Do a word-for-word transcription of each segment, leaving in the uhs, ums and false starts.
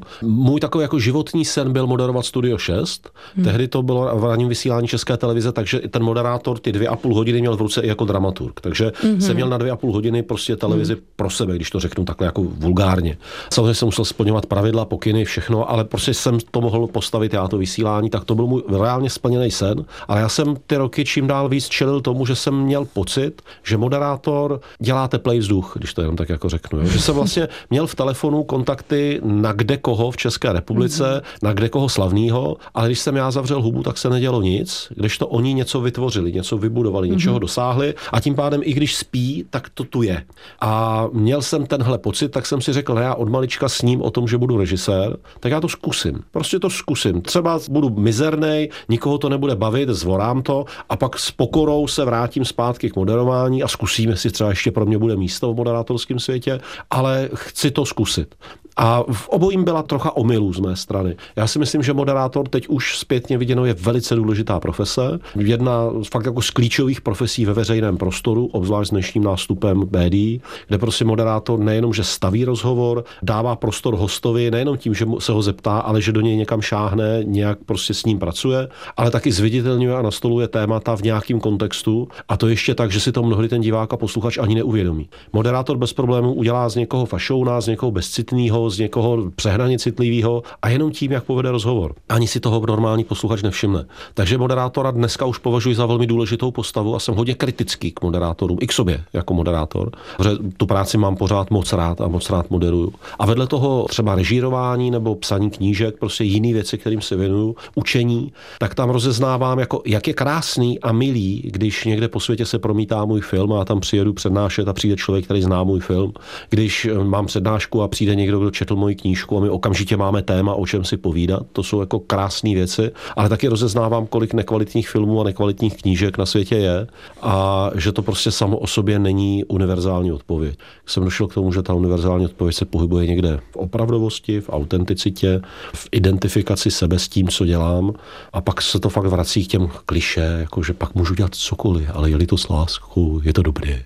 Můj takový jako životní sen byl moderovat Studio šest. Hmm. Tehdy to bylo v ranním vysílání České televize, takže ten moderátor ty dvě a půl hodiny měl v ruce i jako dramaturg. Takže hmm. jsem měl na dvě a půl hodiny prostě televizi hmm. pro sebe, když to řeknu takhle jako vulgárně. Samozřejmě jsem musel splňovat pravidla, pokyny, všechno, ale prostě jsem to mohl postavit já to vysílání, tak to byl můj reálně splněný sen. Ale já jsem ty roky čím dál víc čelil tomu, že jsem měl pocit, že moderátor dělá teplej vzduch, když to jenom tak jako řeknu. Jo? Že jsem vlastně měl v telefonu kontakty na kde koho v České republice, mm-hmm. na kde koho slavného, ale když jsem já zavřel hubu, tak se nedělo nic, kdežto oni něco vytvořili, něco vybudovali, mm-hmm. něčeho dosáhli a tím pádem i když spí, tak to tu je. A měl jsem tenhle pocit, tak jsem si řekl, já od malička sním o tom, že budu režisér, tak já to zkusím. Prostě to zkusím. Třeba budu mizernej, nikoho to nebude bavit, zvorám to a pak s pokorou se vrátím zpátky k moderování a zkusím, jestli třeba ještě pro mě bude místo v moderátorském světě, ale chci to zkusit. A v obojím byla trocha omylů z mé strany. Já si myslím, že moderátor teď už zpětně viděno je velice důležitá profese. Jedna fakt jako z klíčových profesí ve veřejném prostoru, obzvlášť s dnešním nástupem médií, kde prostě moderátor nejenom, že staví rozhovor, dává prostor hostovi, nejenom tím, že se ho zeptá, ale že do něj někam šáhne, nějak prostě s ním pracuje, ale taky zviditelňuje a nastoluje témata v nějakém kontextu a to ještě tak, že si to mnohdy ten divák a posluchač ani neuvědomí. Moderátor bez problémů udělá z někoho fašouna, z někoho bezcitného, z někoho přehnaně citlivého a jenom tím, jak povede rozhovor. Ani si toho normální posluchač nevšimne. Takže moderátora dneska už považuji za velmi důležitou postavu a jsem hodně kritický k moderátorům, i k sobě jako moderátor. Protože tu práci mám pořád moc rád a moc rád moderuju. A vedle toho třeba režírování nebo psaní knížek, prostě jiný věci, kterým se věnuju, učení, tak tam rozeznávám, jako, jak je krásný a milý, když někde po světě se promítá můj film a já tam přijedu přednášet a přijde člověk, který zná můj film. Když mám přednášku a přijde někdo, kdo četl moji knížku a my okamžitě máme téma, o čem si povídat. To jsou jako krásné věci, ale taky rozeznávám, kolik nekvalitních filmů a nekvalitních knížek na světě je a že to prostě samo o sobě není univerzální odpověď. Jsem došel k tomu, že ta univerzální odpověď se pohybuje někde v opravdovosti, v autenticitě, v identifikaci sebe s tím, co dělám a pak se to fakt vrací k těm klišé, jako že pak můžu dělat cokoliv, ale je-li to s láskou, je to dobré.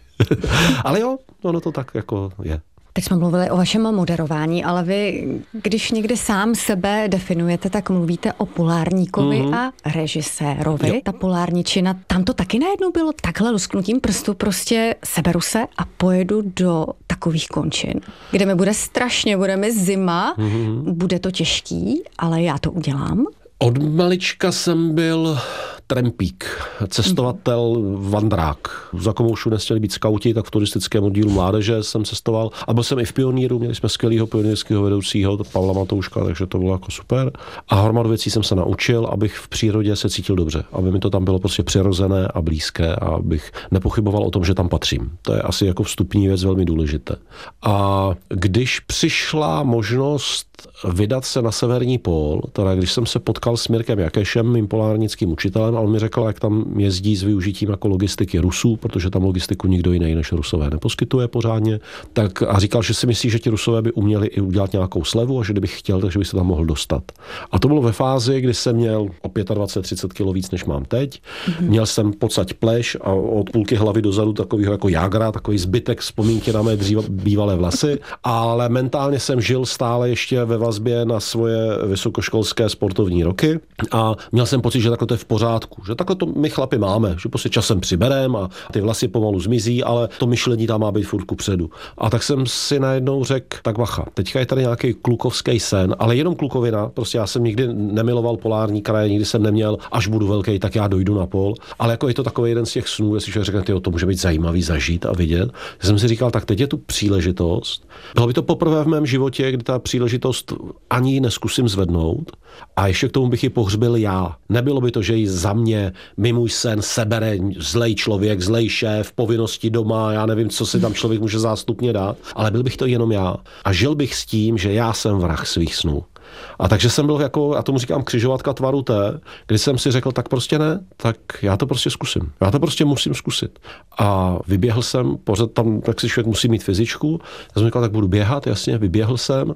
Ale jo, ono to tak jako je. Teď jsme mluvili o vašem moderování, ale vy, když někdy sám sebe definujete, tak mluvíte o polárníkovi mm-hmm. a režisérovi. Jo. Ta polárničina, tam to taky najednou bylo takhle lusknutím prstu, prostě seberu se a pojedu do takových končin, kde mi bude strašně, bude mi zima, mm-hmm. bude to těžký, ale já to udělám. Od malička jsem byl trampík, cestovatel, vandrák. Za Komoušu nechtěli být skauti, tak v turistickém oddílu mládeže jsem cestoval. A byl jsem i v Pioníru, měli jsme skvělýho pionýrského vedoucího, Pavla Matouška, takže to bylo jako super. A hromadu věcí jsem se naučil, abych v přírodě se cítil dobře. Aby mi to tam bylo prostě přirozené a blízké a abych nepochyboval o tom, že tam patřím. To je asi jako vstupní věc velmi důležité. A když přišla možnost vydat se na severní pól, teda když jsem se potkal s Mirkem Jakešem, mým polárnickým učitelem, a on mi řekl, jak tam jezdí s využitím jako logistiky Rusů, protože tam logistiku nikdo jiný než Rusové neposkytuje pořádně, tak a říkal, že si myslí, že ti Rusové by uměli i udělat nějakou slevu a že kdybych chtěl, takže by se tam mohl dostat. A to bylo ve fázi, kdy jsem měl o dvacet pět třicet kilo víc, než mám teď. Mm-hmm. Měl jsem pocať pleš a od půlky hlavy dozadu takovýho jako jágra, takový zbytek vzpomínky na mé dříve bývalé vlasy, ale mentálně jsem žil stále ještě ve vazbě na svoje vysokoškolské sportovní roky a měl jsem pocit, že takhle to je v pořádku, že takhle to my chlapi máme, že prostě časem přiberem a ty vlasy pomalu zmizí, ale to myšlení tam má být furt kupředu. A tak jsem si najednou řekl, tak bacha, teďka je tady nějaký klukovský sen, ale jenom klukovina, prostě já jsem nikdy nemiloval polární kraje, nikdy jsem neměl, až budu velký, tak já dojdu na pol, ale jako je to takový jeden z těch snů, jestli člověk řekne, tyjo, to může být zajímavý zažít a vidět. Já jsem si říkal, tak teď je tu příležitost. Bylo by to poprvé v mém životě, kdy ta příležitost ani neskusím zvednout a ještě k tomu bych ji pohřbil já. Nebylo by to, že ji za mě, mi můj sen sebere zlej člověk, zlej šéf, povinnosti doma, já nevím, co si tam člověk může zástupně dát, ale byl bych to jenom já. A žil bych s tím, že já jsem vrah svých snů. A takže jsem byl jako, já tomu říkám křižovatka tvaru T, kdy jsem si řekl, tak prostě ne, tak já to prostě zkusím. Já to prostě musím zkusit. A vyběhl jsem, pořád tam, tak si člověk musí mít fyzičku, já jsem říkal, tak budu běhat, jasně, vyběhl jsem,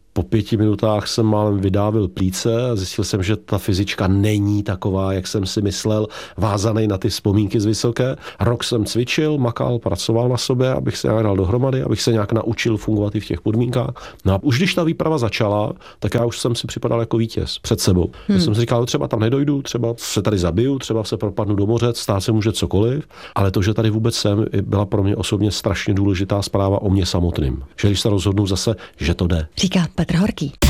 po pěti minutách jsem málem vydávil plíce a zjistil jsem, že ta fyzička není taková, jak jsem si myslel, vázaný na ty vzpomínky z vysoké. Rok jsem cvičil, makal, pracoval na sobě, abych se nějak dal dohromady, abych se nějak naučil fungovat i v těch podmínkách. No a už když ta výprava začala, tak já už jsem si připadal jako vítěz před sebou. Hmm. Já jsem si říkal, třeba tam nedojdu, třeba se tady zabiju, třeba se propadnu do moře, stát se může cokoliv, ale to, že tady vůbec jsem, byla pro mě osobně strašně důležitá zpráva o mě samotným. Že když se rozhodnu zase, že to jde. Říká Petr Horký.